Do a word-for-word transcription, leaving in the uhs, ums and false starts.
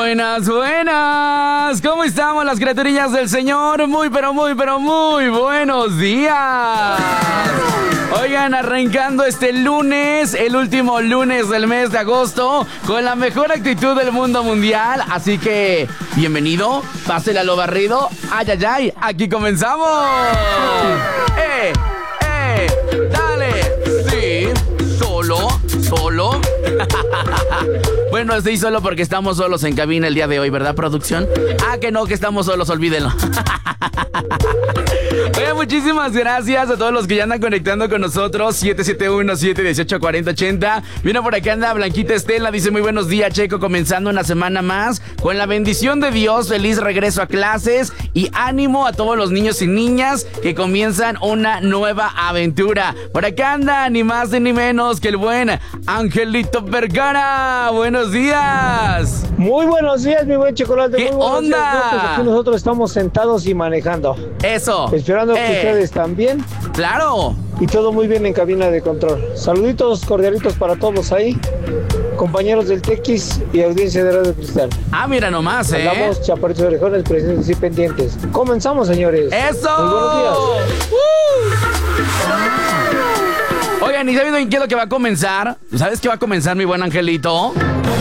Buenas, buenas. ¿Cómo estamos las criaturillas del Señor? Muy, pero muy, pero muy buenos días. Oigan, arrancando este lunes, el último lunes del mes de agosto, con la mejor actitud del mundo mundial. Así que, bienvenido, pásela lo barrido. Ay, ay, ay, aquí comenzamos. ¡Eh, eh! ¡Dale! Sí, solo, solo. Bueno, sí, solo porque estamos solos en cabina el día de hoy, ¿verdad, producción? Ah, que no, que estamos solos, olvídenlo. Oye, muchísimas gracias a todos los que ya andan conectando con nosotros. siete siete uno, siete uno ocho, cuatro cero ocho cero. Viene por acá, anda Blanquita Estela, dice muy buenos días, Checo, comenzando una semana más con la bendición de Dios, feliz regreso a clases y ánimo a todos los niños y niñas que comienzan una nueva aventura. Por acá anda ni más ni menos que el buen Angelito Vergara. Buenos días. Muy buenos días, mi buen Chocolate. ¿Qué Muy onda? Días. Pues aquí nosotros estamos sentados y manejando. Eso. Esperando eh. que ustedes también. Claro. Y todo muy bien en cabina de control. Saluditos cordialitos para todos ahí, compañeros del Tequis y audiencia de Radio Cristal. Ah, mira nomás, ¿eh? Hablamos chaparritos de orejones, presentes y pendientes. Comenzamos, señores. ¡Eso! Muy buenos días. Uh. Oigan, ¿y saben qué es lo que va a comenzar? ¿Sabes qué va a comenzar, mi buen Angelito?